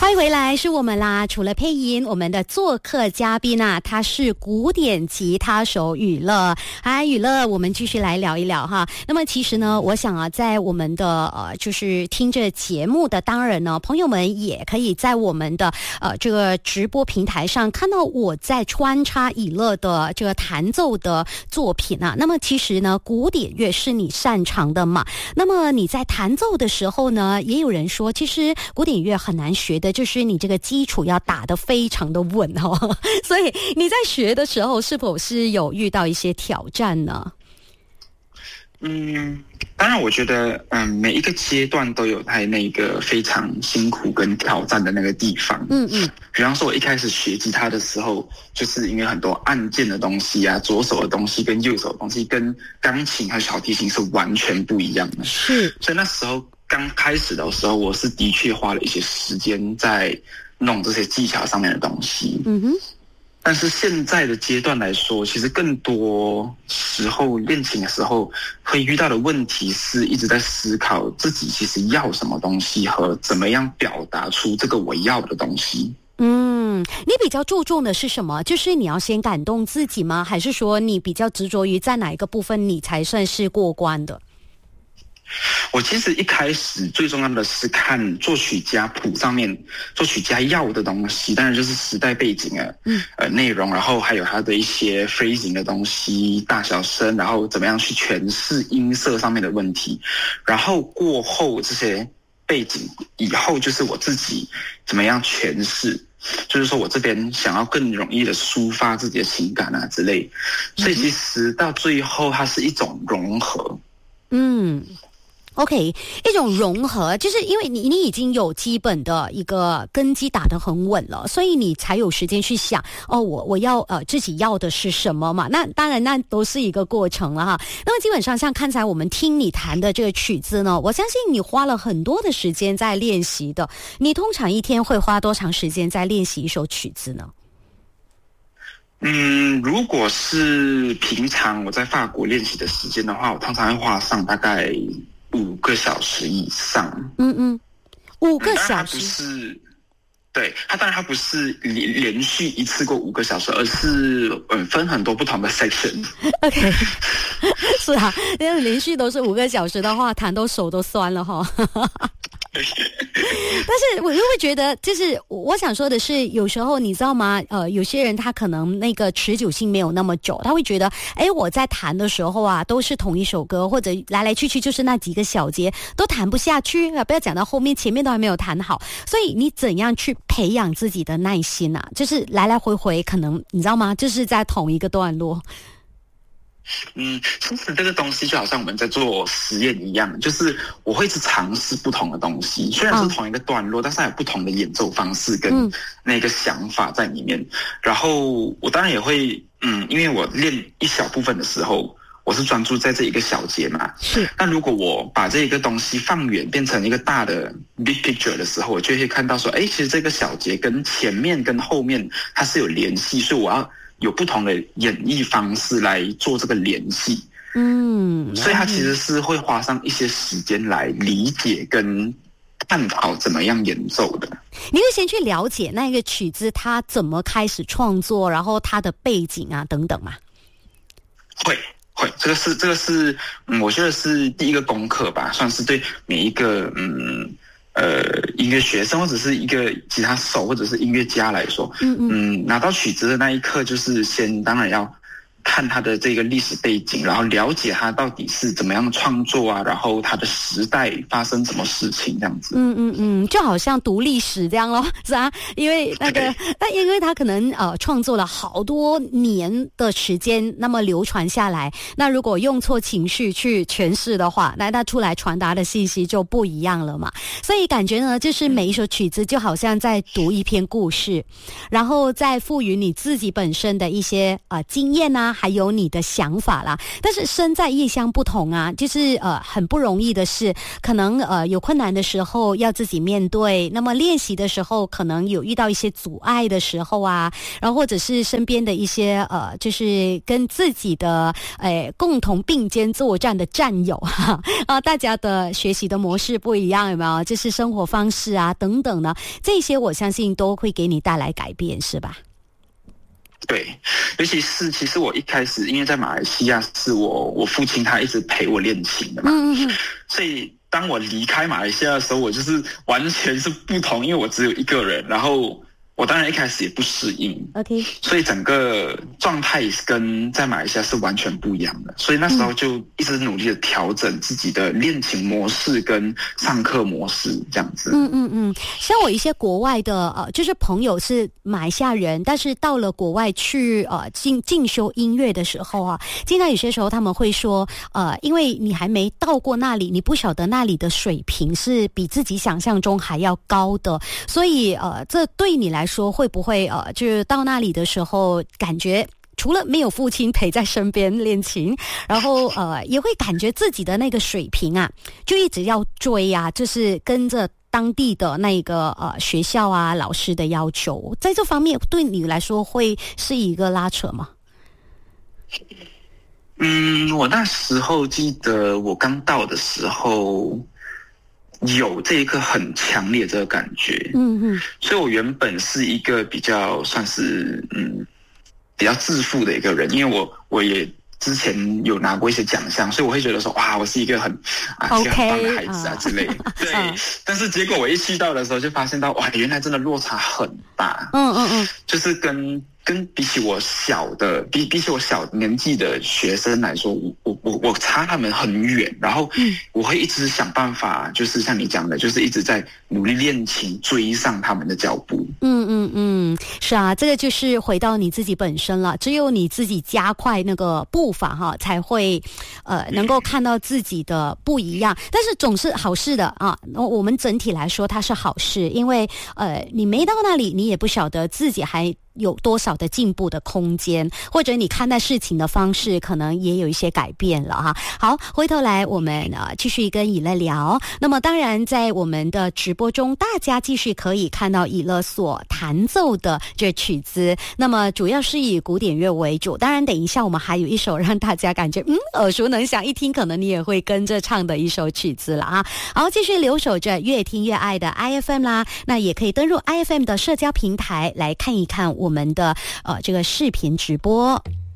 欢迎回来，是我们啦。除了配音，我们的做客嘉宾啊，他是古典吉他手宇乐。嗨，宇乐，我们继续来聊一聊哈。那么其实呢，我想啊，在我们的就是听着节目的当然呢，朋友们也可以在我们的这个直播平台上看到我在穿插宇乐的这个弹奏的作品啊。那么其实呢，古典乐是你擅长的嘛。那么你在弹奏的时候呢，也有人说，其实古典乐很难学的，就是你这个基础要打得非常的稳哦。所以你在学的时候，是否是有遇到一些挑战呢？ 当然我觉得每一个阶段都有它那个非常辛苦跟挑战的那个地方。比方说我一开始学吉他的时候，就是因为很多按键的东西啊，左手的东西跟右手的东西跟钢琴和小提琴是完全不一样的。是，所以那时候刚开始的时候，我是的确花了一些时间在弄这些技巧上面的东西。但是现在的阶段来说，其实更多时候练琴的时候会遇到的问题是一直在思考自己其实要什么东西和怎么样表达出这个我要的东西。 你比较注重的是什么？就是你要先感动自己吗？还是说你比较执着于在哪一个部分你才算是过关的？ 我其实一开始最重要的是看作曲家谱上面作曲家要的东西，当然就是时代背景内容，然后还有他的一些 phrasing 的东西，大小声，然后怎么样去诠释音色上面的问题，然后过后这些背景以后就是我自己怎么样诠释，就是说我这边想要更容易的抒发自己的情感啊之类，所以其实到最后它是一种融合。 OK， 一种融合，就是因为你已经有基本的一个根基打得很稳了，所以你才有时间去想我要自己要的是什么嘛。那当然那都是一个过程了哈。那么基本上像刚才我们听你弹的这个曲子呢，我相信你花了很多的时间在练习的。你通常一天会花多长时间在练习一首曲子呢？ 如果是平常我在法国练习的时间的话，我通常会花上大概5个小时以上。 5个小时。 对，当然它不是连续一次过5个小时，而是分很多不同的 section。OK， 是啊，因为连续都是5个小时的话，弹都手都酸了哈。但是我又会觉得，就是我想说的是，有时候你知道吗？有些人他可能那个持久性没有那么久，他会觉得，我在弹的时候啊，都是同一首歌，或者来来去去就是那几个小节，都弹不下去，不要讲到后面，前面都还没有弹好。所以你怎样去培养自己的耐心啊？就是来来回回，可能你知道吗？就是在同一个段落。 其实这个东西就好像我们在做实验一样，就是我会去尝试不同的东西，虽然是同一个段落，但是它有不同的演奏方式跟那个想法在里面。然后我当然也会，因为我练一小部分的时候，我是专注在这一个小节嘛。是。那如果我把这一个东西放远，变成一个大的 big picture 的时候，我就会看到说，其实这个小节跟前面跟后面它是有联系，所以我要有不同的演绎方式来做这个联系。所以它其实是会花上一些时间来理解跟探讨怎么样演奏的。 你会先去了解那个曲子它怎么开始创作，然后它的背景啊等等嘛？ 会，这个是我觉得是第一个功课吧，算是对每一个音乐学生或者是一个吉他手或者是音乐家来说，拿到曲子的那一刻，就是先当然要看他的这个历史背景，然后了解他到底是怎么样创作啊，然后他的时代发生什么事情这样子。 就好像读历史这样咯，是啊，因为因为他可能创作了好多年的时间，那么流传下来，那如果用错情绪去诠释的话，那他出来传达的信息就不一样了嘛。所以感觉呢，就是每一首曲子就好像在读一篇故事，然后再赋予你自己本身的一些经验啊，还还有你的想法啦。但是身在异乡不同啊，就是很不容易的是，可能有困难的时候要自己面对，那么练习的时候可能有遇到一些阻碍的时候啊，然后或者是身边的一些就是跟自己的共同并肩作战的战友大家的学习的模式不一样，有没有？就是生活方式啊等等呢，这些我相信都会给你带来改变，是吧？ 对，尤其是其实我一开始因为在马来西亚是我父亲他一直陪我练琴的嘛，所以当我离开马来西亚的时候，我就是完全是不同，因为我只有一个人，然后我当然一开始也不适应 ，OK， 所以整个状态跟在马来西亚是完全不一样的。所以那时候就一直努力的调整自己的练琴模式跟上课模式，这样子。 像我一些国外的就是朋友是马来西亚人，但是到了国外去进修音乐的时候啊，经常有些时候他们会说因为你还没到过那里，你不晓得那里的水平是比自己想象中还要高的，所以这对你来说会不会就是到那里的时候感觉除了没有父亲陪在身边练琴，然后也会感觉自己的那个水平啊就一直要追啊，就是跟着当地的那个学校啊老师的要求，在这方面对你来说会是一个拉扯吗？ 我那时候记得我刚到的时候有这一个很强烈的感觉，所以我原本是一个比较算是比较自负的一个人，因为我也之前有拿过一些奖项，所以我会觉得说哇，我是一个很一个很棒的孩子这类的。对，但是结果我一去到的时候，就发现到哇，原来真的落差很大。就是跟比起我小的比起我小年纪的学生来说，我差他们很远，然后我会一直想办法，就是像你讲的，就是一直在努力练琴，追上他们的脚步。 是啊，这个就是回到你自己本身了，只有你自己加快那个步伐哈，才会能够看到自己的不一样。但是总是好事的啊，我们整体来说它是好事，因为你没到那里，你也不晓得自己还有多少的进步的空间，或者你看待事情的方式可能也有一些改变了哈。好，回头来我们继续跟以乐聊。那么当然在我们的直播中，大家继续可以看到以乐所弹奏的这曲子，那么主要是以古典乐为主，当然等一下我们还有一首让大家感觉耳熟能详，一听可能你也会跟着唱的一首曲子了啊。好，继续留守着越听越爱的 IFM 啦，那也可以登入 IFM 的社交平台来看一看我们的这个视频直播。